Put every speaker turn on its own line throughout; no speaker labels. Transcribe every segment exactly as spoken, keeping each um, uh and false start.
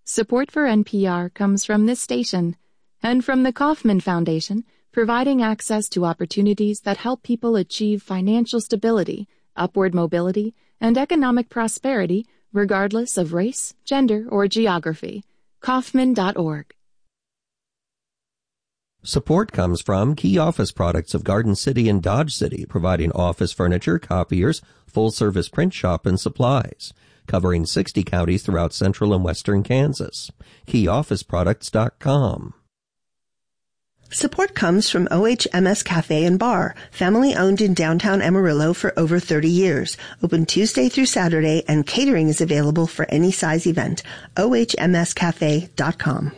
Support for N P R comes from this station and from the Kauffman Foundation, providing access to opportunities that help people achieve financial stability, upward mobility, and economic prosperity regardless of race, gender, or geography. Kauffman dot org.
Support comes from Key Office Products of Garden City and Dodge City, providing office furniture, copiers, full-service print shop, and supplies, covering sixty counties throughout central and western Kansas. key office products dot com.
Support comes from O H M S Cafe and Bar, family-owned in downtown Amarillo for over thirty years. Open Tuesday through Saturday, and catering is available for any size event. O H M S cafe dot com.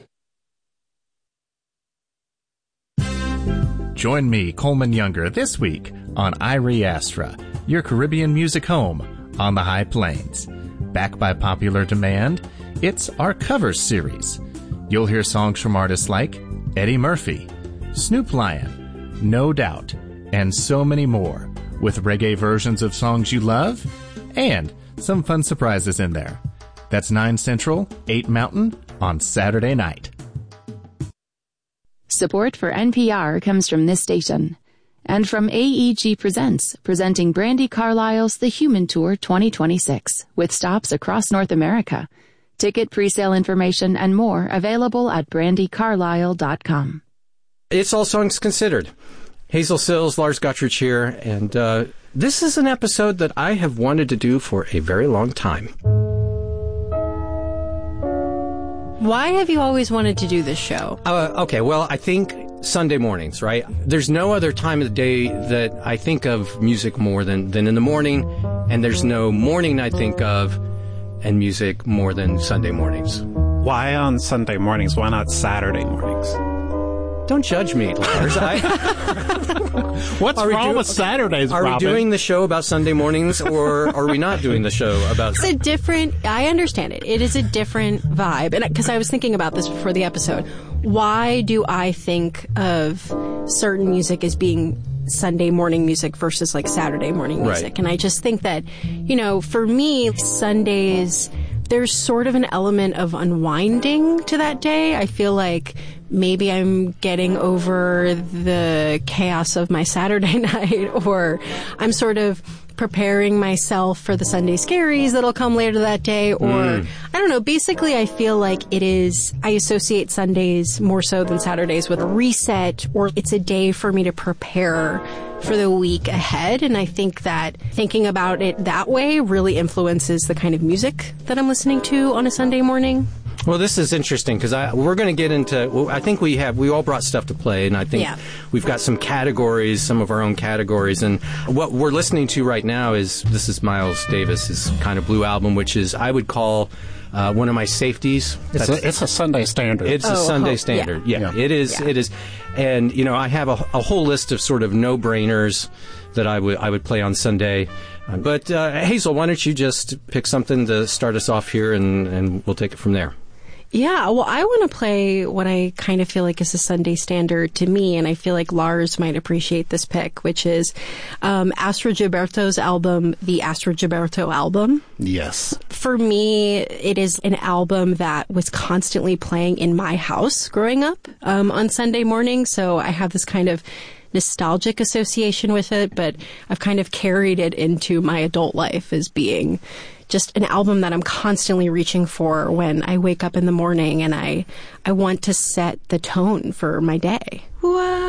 Join me, Coleman Younger, this week on Irie Astra, your Caribbean music home on the High Plains. Backed by popular demand, it's our covers series. You'll hear songs from artists like Eddie Murphy, Snoop Lion, No Doubt, and so many more, with reggae versions of songs you love and some fun surprises in there. That's nine Central, eight Mountain on Saturday night.
Support for N P R comes from this station and from A E G Presents, presenting Brandi Carlile's The Human Tour twenty twenty-six, with stops across North America. Ticket presale information and more available at brandi carlile dot com.
It's All Songs Considered. Hazel Sills, Lars Gottridge here, and uh, this is an episode that I have wanted to do for a very long time.
Why have you always wanted to do this show?
Uh, okay, well, I think Sunday mornings, right? There's no other time of the day that I think of music more than, than in the morning, and there's no morning I think of and music more than Sunday mornings.
Why on Sunday mornings? Why not Saturday mornings?
Don't judge me, Lars. I,
What's wrong
do,
with Saturdays,
Are
Robin?
we doing the show about Sunday mornings, or are we not doing the show about...
It's a different... I understand it. It is a different vibe. And because I was thinking about this before the episode. Why do I think of certain music as being Sunday morning music versus like Saturday morning music?
Right.
And I just think that, you know, for me, Sundays... there's sort of an element of unwinding to that day. I feel like maybe I'm getting over the chaos of my Saturday night, or I'm sort of preparing myself for the Sunday scaries that'll come later that day, or mm. I don't know. Basically, I feel like it is, I associate Sundays more so than Saturdays with a reset, or it's a day for me to prepare for the week ahead. And I think that thinking about it that way really influences the kind of music that I'm listening to on a Sunday morning.
Well, this is interesting because we're going to get into, well, I think we have, we all brought stuff to play, and I think
yeah.
we've got some categories, some of our own categories, and what we're listening to right now is, this is Miles Davis's kind of blue album, which is, I would call uh, one of my safeties.
It's a, it's a Sunday standard.
It's
oh,
a Sunday
oh,
standard.
Yeah,
yeah,
yeah.
it is.
Yeah.
It is. And, you know, I have a, a whole list of sort of no-brainers that I would I would play on Sunday. Uh, but, uh, Hazel, why don't you just pick something to start us off here, and, and we'll take it from there.
Yeah, well, I want to play what I kind of feel like is a Sunday standard to me, and I feel like Lars might appreciate this pick, which is um, Astrud Gilberto's album, the Astrud Gilberto album.
Yes.
For me, it is an album that was constantly playing in my house growing up um, on Sunday morning, so I have this kind of nostalgic association with it, but I've kind of carried it into my adult life as being just an album that I'm constantly reaching for when I wake up in the morning and I I want to set the tone for my day. Wow.